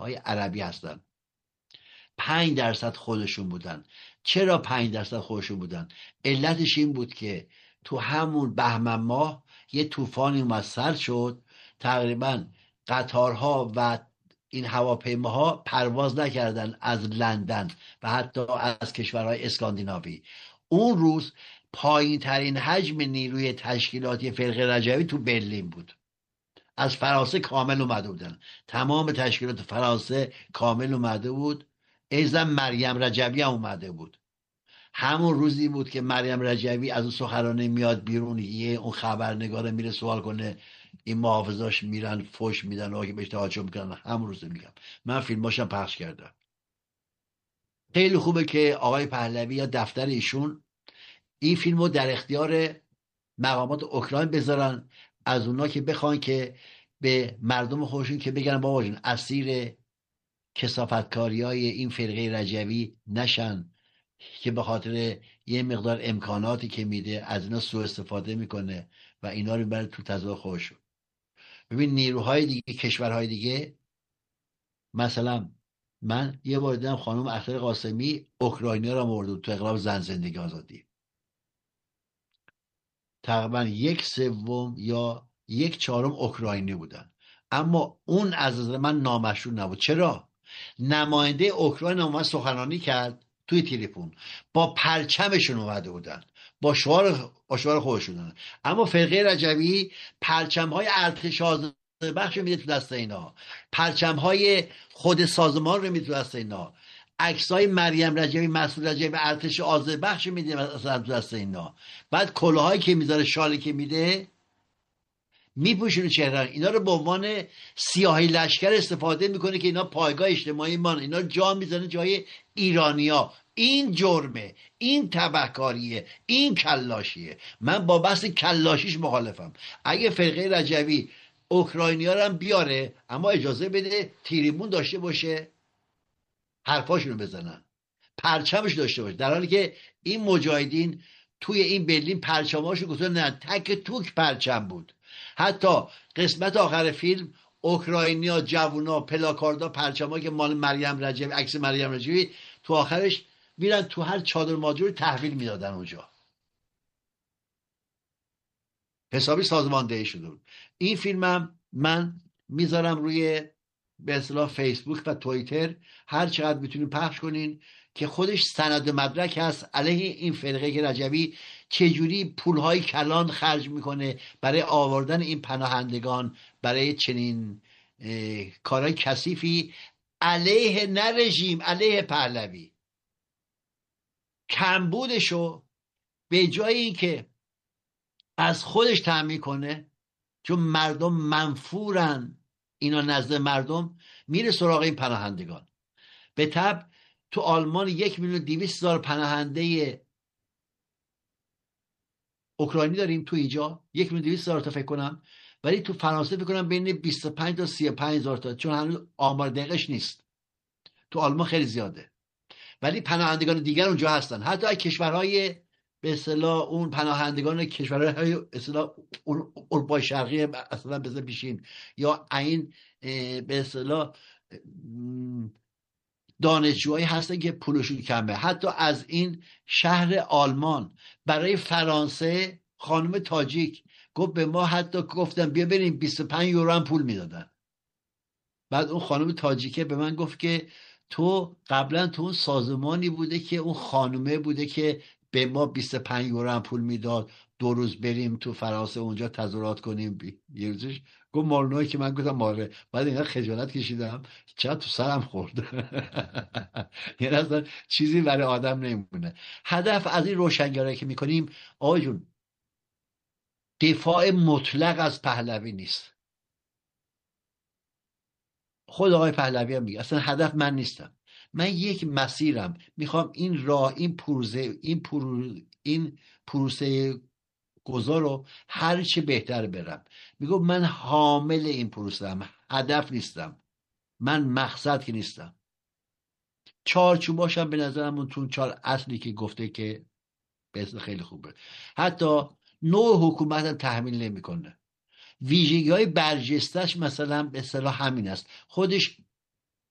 های عربی هستن. 5% خودشون بودن. چرا 5% خودشون بودن؟ علتش این بود که تو همون بهمن ماه یه طوفانی اومد، سرد شد، تقریبا قطارها و این هواپیماها پرواز نکردن از لندن و حتی از کشورهای اسکاندیناوی. اون روز پایین ترین حجم نیروی تشکیلاتی فرقه رجوی تو برلین بود. از فرانسه کامل اومده بودن، تمام تشکیلات فرانسه کامل اومده بود. ایزن مریم رجوی هم اومده بود. همون روزی بود که مریم رجوی از اون سخنرانی میاد بیرون، یه اون خبرنگار میره سوال کنه، این محافظاش میرن فوش میدن و که بهش تهاجم میکنن. همون روز میگم، من فیلماشم پخش کردم. خیلی خوبه که آقای پهلوی یا دفتر ایشون این فیلمو در اختیار مقامات اوکراین بذارن، از اونا که بخوان که به مردم خودشون که بگن بابا جون اسیر کثافتکاریای این فرقه رجوی نشن که به خاطر یه مقدار امکاناتی که میده از اینا سوء استفاده میکنه و اینا رو میبره تو تضاد خودشون. ببین نیروهای دیگه، کشورهای دیگه، مثلا من یه بار دیدم خانم اختر قاسمی اوکراینیا را مرده تو انقلاب زن زندگی آزادی. تقریبا 1/3 یا 1/4 اوکراینی بودن، اما اون از نظر من نامشروع نبود. چرا؟ نماینده اوکراین اومد سخنرانی کرد توی تلفن، با پرچمشون اومده بودن، با شعار خودشون، اما فرقه رجوی پرچم‌های ارتش آذربخش رو میده تو دست اینا، پرچم‌های خود سازمان رو میده تو دست اینا، عکسای مریم رجوی، مسعود رجوی و ارتش آذربخش میده مثلا تو دست اینا. بعد کلاهایی که میذاره، شالی که میده، میپوشونه چهره اینا رو به عنوان سیاهی لشکر استفاده میکنه که اینا پایگاه اجتماعی مان، اینا جا میزنه جای ایرانیا. این جرمه، این تبهکاریه، این کلاشیه. من با بحث کلاشیش مخالفم. اگه فرقه رجوی اوکراینیا رو هم بیاره، اما اجازه بده تریبون داشته باشه، حرفاشونو بزنن، پرچمش داشته باشه، در حالی که این مجاهدین توی این برلین پرچماشو گذاشتن، نه تک توک پرچم بود. حتی قسمت آخر فیلم اوکراینیا، جوونا، پلاکاردا، پرچما که مال مریم رجوی، عکس مریم رجوی، تو آخرش میرن تو هر چادر ماجور تحویل میدادن اونجا. حسابی سازماندهی شده بود. این فیلمم من میذارم روی به اصطلاح فیسبوک و توییتر، هر چقدر میتونین پخش کنین، که خودش سند مدرک هست علیه این فرقه که رجوی چجوری پولهای کلان خرج میکنه برای آوردن این پناهندگان، برای چنین کارهای کثیفی علیه نه رژیم، علیه پهلوی. کمبودشو به جای این که از خودش تأمین کنه، چون مردم منفورن اینا نزد مردم، میره سراغ این پناهندگان. به طب تو آلمان 1,200,000 پناهنده اوکراینی داریم تو اینجا، 1,200,000 تا فکر کنم، ولی تو فرانسه فکر کنم بین 25 تا 35,000 تا، چون هنوز آمار دقیقش نیست. تو آلمان خیلی زیاده، ولی پناهندگان دیگر اونجا هستن. حتی از کشورهای به اصطلاح اون پناهندگان کشورهای به اصطلاح اروپای شرقی اصلا بزن پیشین، یا این به اصطلاح دانشجوهایی هستن که پولشون کمه. حتی از این شهر آلمان برای فرانسه خانم تاجیک گفت به ما، حتی گفتن بیا بریم 25 یورو هم پول میدادن. بعد اون خانم تاجیکه به من گفت که تو قبلا تو اون سازمانی بوده که اون خانومه بوده که به ما 25 یورو هم پول میداد 2 روز بریم تو فرانسه اونجا تظاهرات کنیم. یه روزش گفت مالنوی که من گفتم ماره. بعد اینقدر خجالت کشیدم چقدر تو سرم خورد. یعنی اصلا چیزی برای آدم نمیمونه. هدف از این روشنگرایی که میکنیم آقا جون دفاع مطلق از پهلوی نیست. خود آقای پهلوی هم میگه اصلا هدف من نیستم، من یک مسیرم، میخوام این راه، این پروسه گذار رو هر چه بهتر برم. میگم من حامل این پروسه، هدف نیستم، من مقصد که نیستم. چارچوباشم به نظرم اون تو 4 اصلی که گفته که به اصلا خیلی خوبه. حتی نوع حکومت هم تحمیل نمیکنه. ویژگی های برجستش مثلا به اصطلاح همین است، خودش